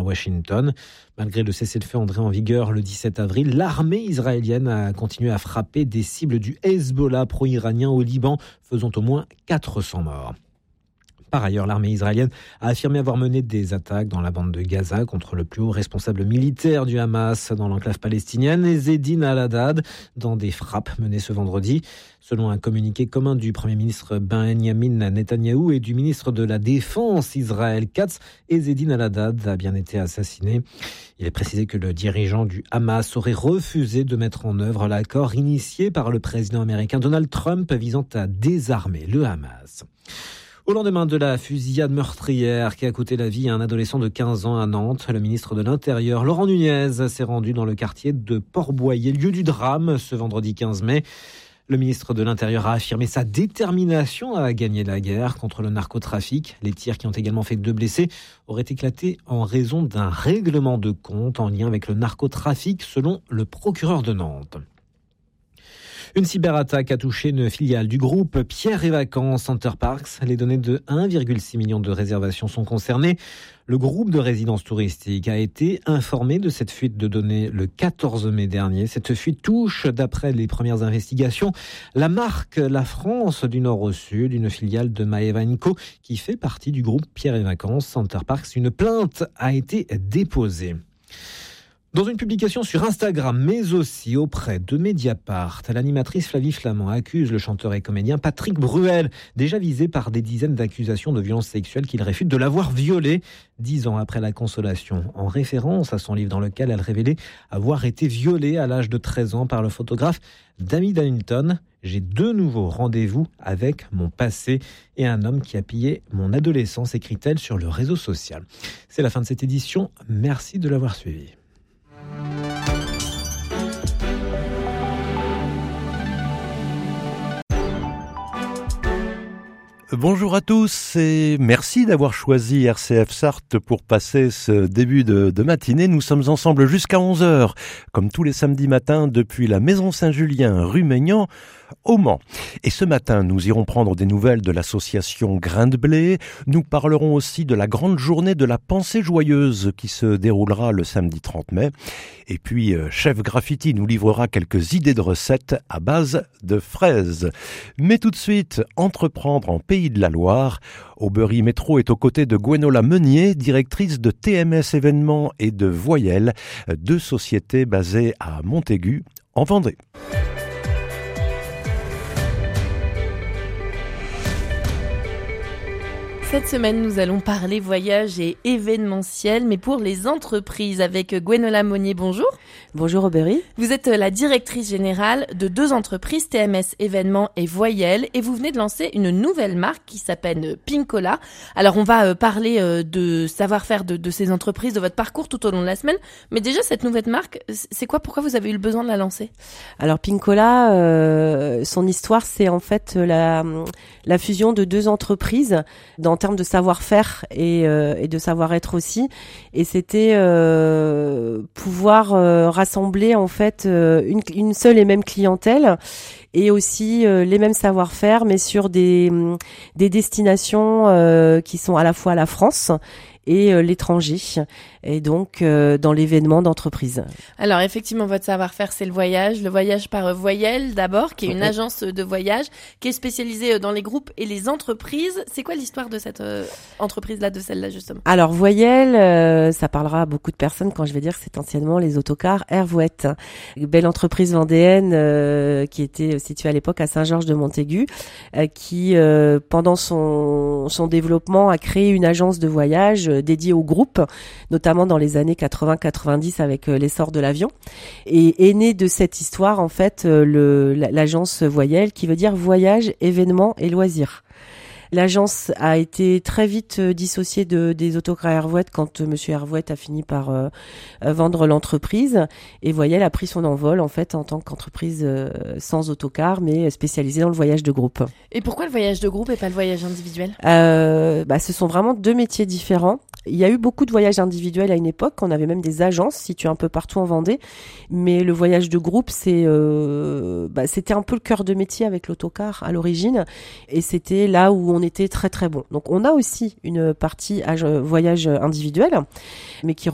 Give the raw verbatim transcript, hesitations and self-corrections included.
Washington. Malgré le cessez-le-feu entré en vigueur le dix-sept avril, l'armée israélienne a continué à frapper des cibles du Hezbollah pro-iranien au Liban, faisant au moins quatre cents morts. Par ailleurs, l'armée israélienne a affirmé avoir mené des attaques dans la bande de Gaza contre le plus haut responsable militaire du Hamas dans l'enclave palestinienne, Ezzedine Al-Haddad, dans des frappes menées ce vendredi. Selon un communiqué commun du Premier ministre Benyamin Netanyahou et du ministre de la Défense Israël Katz, Ezzedine Al-Haddad a bien été assassiné. Il est précisé que le dirigeant du Hamas aurait refusé de mettre en œuvre l'accord initié par le président américain Donald Trump visant à désarmer le Hamas. Au lendemain de la fusillade meurtrière qui a coûté la vie à un adolescent de quinze ans à Nantes, le ministre de l'Intérieur, Laurent Nunez, s'est rendu dans le quartier de Port-Boyer, lieu du drame, ce vendredi quinze mai. Le ministre de l'Intérieur a affirmé sa détermination à gagner la guerre contre le narcotrafic. Les tirs qui ont également fait deux blessés auraient éclaté en raison d'un règlement de compte en lien avec le narcotrafic, selon le procureur de Nantes. Une cyberattaque a touché une filiale du groupe Pierre et Vacances Center Parcs. Les données de un virgule six million de réservations sont concernées. Le groupe de résidences touristiques a été informé de cette fuite de données le quatorze mai dernier. Cette fuite touche, d'après les premières investigations, la marque La France du Nord au Sud, une filiale de Maeva Co qui fait partie du groupe Pierre et Vacances Center Parcs. Une plainte a été déposée. Dans une publication sur Instagram, mais aussi auprès de Mediapart, l'animatrice Flavie Flament accuse le chanteur et comédien Patrick Bruel, déjà visé par des dizaines d'accusations de violences sexuelles, qu'il réfute de l'avoir violé dix ans après la consolation, en référence à son livre dans lequel elle révélait avoir été violée à l'âge de treize ans par le photographe Dami Dannington. J'ai de nouveaux rendez-vous avec mon passé et un homme qui a pillé mon adolescence, écrit-elle sur le réseau social. C'est la fin de cette édition. Merci de l'avoir suivi. Bonjour à tous et merci d'avoir choisi R C F Sarthe pour passer ce début de, de matinée. Nous sommes ensemble jusqu'à onze heures, comme tous les samedis matins depuis la Maison Saint-Julien, rue Maignan, au Mans. Et ce matin, nous irons prendre des nouvelles de l'association Grain de Blé. Nous parlerons aussi de la grande journée de la pensée joyeuse qui se déroulera le samedi trente mai. Et puis, Chef Graffiti nous livrera quelques idées de recettes à base de fraises. Mais tout de suite, entreprendre en Pays de la Loire. Aubery Métro est aux côtés de Gwenola Meunier, directrice de T M S Événements et de Voyelles, deux sociétés basées à Montaigu, en Vendée. Cette semaine, nous allons parler voyage et événementiel, mais pour les entreprises avec Gwenola Meunier. Bonjour. Bonjour Aubery. Vous êtes la directrice générale de deux entreprises, T M S Événements et Voyelles, et vous venez de lancer une nouvelle marque qui s'appelle Pinkola. Alors, on va parler de savoir-faire de, de ces entreprises, de votre parcours tout au long de la semaine, mais déjà, cette nouvelle marque, c'est quoi? Pourquoi vous avez eu le besoin de la lancer? Alors, Pinkola, euh, son histoire, c'est en fait la, la fusion de deux entreprises dans en termes de savoir-faire et, euh, et de savoir-être aussi. Et c'était euh, pouvoir euh, rassembler en fait euh, une, une seule et même clientèle et aussi euh, les mêmes savoir-faire, mais sur des, des destinations euh, qui sont à la fois la France et euh, l'étranger, et donc euh, dans l'événement d'entreprise. Alors effectivement, votre savoir-faire, c'est le voyage, le voyage par Voyelles d'abord, qui est une ouais. agence de voyage, qui est spécialisée dans les groupes et les entreprises. C'est quoi l'histoire de cette euh, entreprise-là, de celle-là justement? Alors Voyelles, euh, ça parlera à beaucoup de personnes quand je vais dire que c'est anciennement les autocars Airvouette, une belle entreprise vendéenne euh, qui était située à l'époque à Saint-Georges-de-Montaigu, euh, qui euh, pendant son, son développement a créé une agence de voyage dédié au groupe, notamment dans les années quatre-vingts quatre-vingt-dix avec l'essor de l'avion. Et est né de cette histoire, en fait, le, l'agence Voyelles, qui veut dire voyage, événements et loisirs. L'agence a été très vite dissociée de, des autocars Airvouette quand euh, Monsieur Airvouette a fini par euh, vendre l'entreprise, et Voyelles a pris son envol en fait en tant qu'entreprise euh, sans autocar mais spécialisée dans le voyage de groupe. Et pourquoi le voyage de groupe et pas le voyage individuel? euh, bah, Ce sont vraiment deux métiers différents. Il y a eu beaucoup de voyages individuels à une époque, on avait même des agences situées un peu partout en Vendée, mais le voyage de groupe, c'est, euh, bah, c'était un peu le cœur de métier avec l'autocar à l'origine, et c'était là où on était très très bon. Donc on a aussi une partie voyage individuel, mais qui